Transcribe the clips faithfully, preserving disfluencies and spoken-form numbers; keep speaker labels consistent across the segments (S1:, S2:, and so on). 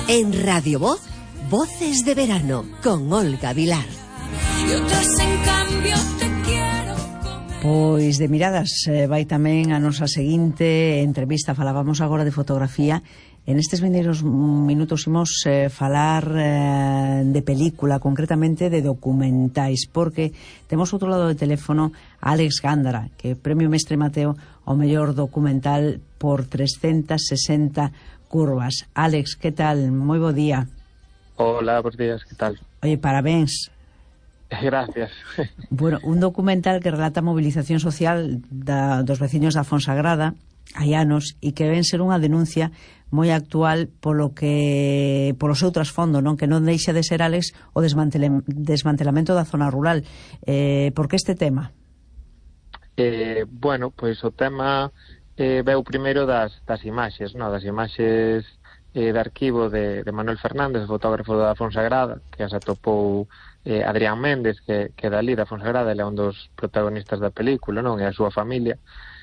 S1: En Radio Voz, Voces de Verano, con Olga Vilar.
S2: Y otras, en cambio, te quiero comer.
S3: Pois de miradas eh, vai tamén a nosa seguinte entrevista. Falábamos agora de fotografía. En estes vindeiros minutos imos eh, falar eh, de película, concretamente de documentais, porque temos outro lado de teléfono a Álex Gándara, que é Premio Mestre Mateo ao mellor documental por trescentas sesenta curvas. Álex, que tal? Moi bo día.
S4: Hola, bons días, que tal?
S3: Oye, parabéns.
S4: Gracias.
S3: Bueno, un documental que relata a movilización social da, dos veciños da Fonsagrada hai anos e que ven ser unha denuncia moi actual polo que polo seu trasfondo, non, que non deixa de ser, Álex, o desmantele, desmantelamento da zona rural. Eh, por que este tema?
S4: Eh, bueno, pois o tema eh, veu primeiro das, das imaxes, no? das imaxes eh, de arquivo de, de Manuel Fernández, fotógrafo da Fonsagrada, que as atopou eh, Adrián Méndez, que, que dali da Fonsagrada, ele é un dos protagonistas da película, non? E a súa familia.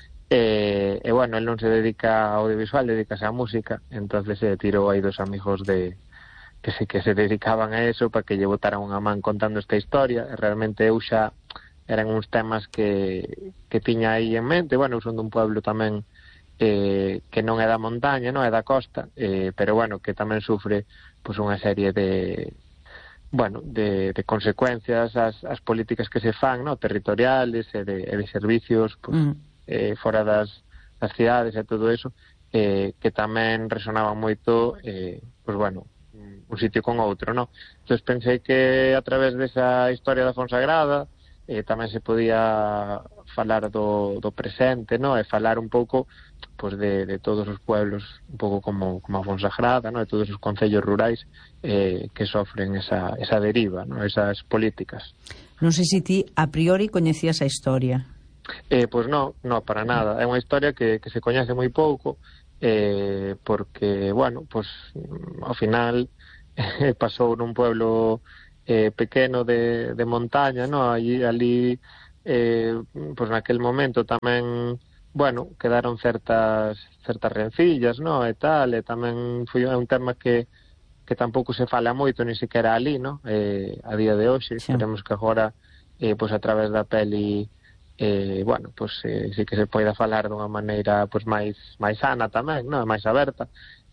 S4: E, e bueno, el non se dedica ao audiovisual, dedicase á música, entonces se tirou aí dos amigos de que se, que se dedicaban a eso para que lle botaran unha man contando esta historia. E realmente eu xa eran uns temas que, que tiña aí en mente. Bueno, eu son dun pueblo tamén eh, que non é da montaña, non é da costa, eh, pero bueno, que tamén sufre pois unha serie de bueno, de, de consecuencias as, as políticas que se fan, no? Territoriales e de, e de servicios pois, mm. eh, fora das, das cidades e todo eso, eh, que tamén resonaban moito eh, pois bueno, un sitio con outro, no? Entón pensei que a través desa historia da Fonsagrada eh, tamén se podía falar do, do presente, no? E falar un pouco pois de, de todos os pueblos, un pouco como, como a Fonsagrada, no? De todos os concellos rurais eh, que sofren esa, esa deriva, no? Esas políticas.
S3: Non sei se ti a priori coñecías a historia.
S4: Eh, pois non, non, para nada. É unha historia que, que se coñece moi pouco, eh, porque, bueno, pois ao final eh, pasou nun pueblo eh, pequeno de, de montaña, no? Allí, ali, eh, pois naquel momento tamén, bueno, quedaron certas certas rencillas, no? E tal, e tamén foi un tema que que tampouco se fala moito, ni sequera ali, no? Eh, a día de hoxe, sí. Esperemos que agora, eh, pois a través da peli, eh, bueno, pois eh, sí que se poida falar dunha maneira pois máis máis sana tamén, no? Máis aberta.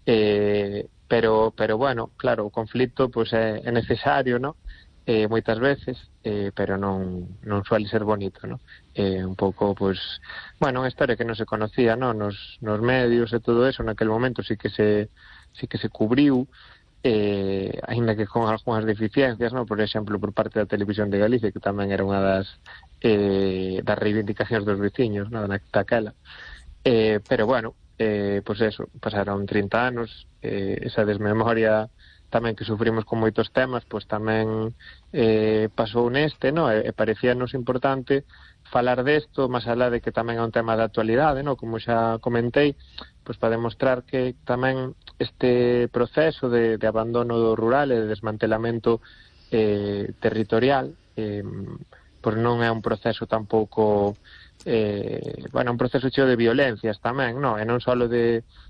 S4: Eh, pero pero bueno, claro, o conflito pois é, é necesario, no? Eh, moitas veces, eh, pero non non suele ser bonito, no? Eh, un pouco, pois, bueno, unha historia que non se conocía, no? Nos nos medios e todo eso, naquel momento sí que se sí que se cubriu, eh, ainda que con algunhas deficiencias, no? Por exemplo, por parte da Televisión de Galicia, que tamén era unha das eh, das reivindicacións dos veciños, no? Daquela. Eh, pero bueno, eh, pois eso, pasaron trinta anos, eh, esa desmemoria tamén que sufrimos con moitos temas, pois tamén eh, pasou neste, no? E, e parecíanos importante falar desto, máis alá de que tamén é un tema de actualidade, no? Como xa comentei, pois para demostrar que tamén este proceso de, de abandono do rural e de desmantelamento eh, territorial eh, pois non é un proceso tampouco eh, bueno, un proceso cheo de violencias tamén, no? E non só de,